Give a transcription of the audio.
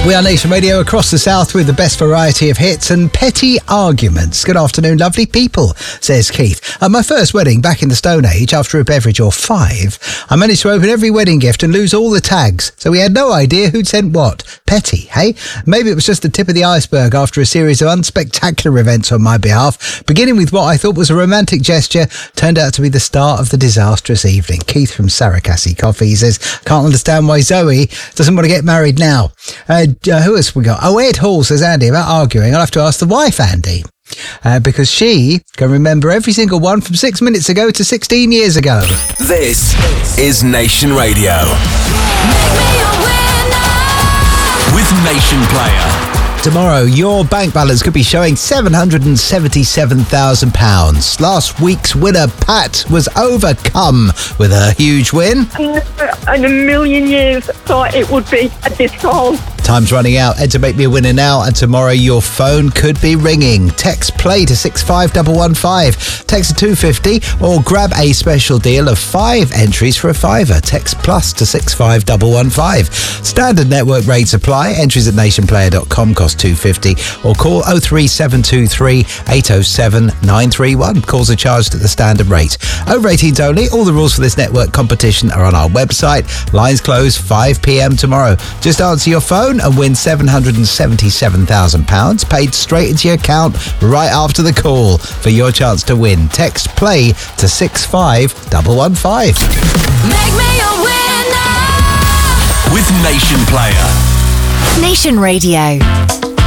We are Nation Radio across the south with the best variety of hits and petty arguments. Good afternoon, lovely people, says Keith. At my first wedding back in the Stone Age, after a beverage or 5, I managed to open every wedding gift and lose all the tags. So we had no idea who'd sent what. Petty, hey? Maybe it was just the tip of the iceberg after a series of unspectacular events on my behalf. Beginning with what I thought was a romantic gesture, turned out to be the start of the disastrous evening. Keith from Sarakasi Coffee, he says, can't understand why Zoe doesn't want to get married now. Who else we got? Oh, Ed Hall, says Andy, about arguing. I'll have to ask the wife, Andy, because she can remember every single one from 6 minutes ago to 16 years ago. This is Nation Radio. With Nation Player. Tomorrow, your bank balance could be showing £777,000. Last week's winner, Pat, was overcome with a huge win. I never in a million years thought it would be at this call. Time's running out. Enter Make Me a Winner now, and tomorrow your phone could be ringing. Text play to 65115. Text to 250 or grab a special deal of 5 entries for a £5. Text plus to 65115. Standard network rates apply. Entries at nationplayer.com cost £2.50 or call 03723 807 931. Calls are charged at the standard rate. Over 18s only. All the rules for this network competition are on our website. Lines close 5 p.m. tomorrow. Just answer your phone and win £777,000 paid straight into your account right after the call for your chance to win. Text play to 65115. Make me a winner with Nation Player. Nation Radio.